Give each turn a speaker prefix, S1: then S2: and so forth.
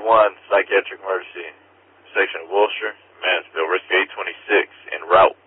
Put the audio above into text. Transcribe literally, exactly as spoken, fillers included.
S1: one Psychiatric Emergency, Section of Wilshire, Mansfield, Rescue eight twenty-six, en route.